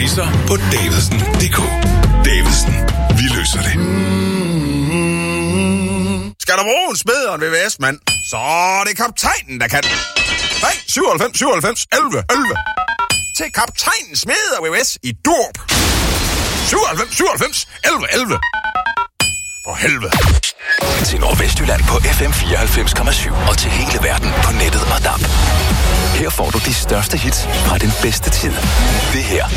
priser på Davidsen.dk. Davidsen. Vi løser det. Skal der bruge en smed og en VVS, mand? Så er det kaptajnen, der kan. Nej, 97, 97, 11, 11. Til kaptajnen smed og VVS i Dorp. 97, 97, 11, 11. For helvede. Til Nordvestjylland på FM 94,7 og til hele verden på nettet og DAB. Her får du de største hits fra den bedste tid. Det her